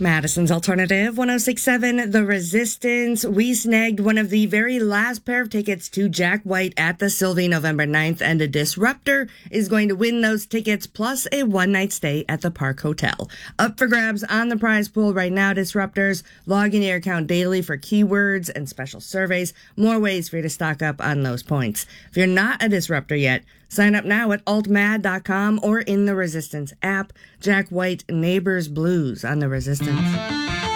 Madison's Alternative 1067, The Resistance. We snagged one of the very last pair of tickets to Jack White at the Sylvie November 9th, and a Disruptor is going to win those tickets plus a one-night stay at the Park Hotel. Up for grabs on the prize pool right now, Disruptors. Log into your account daily for keywords and special surveys. More ways for you to stock up on those points. If you're not a Disruptor yet, sign up now at altmad.com or in the Resistance app. Jack White, Neighbors Blues on the Resistance.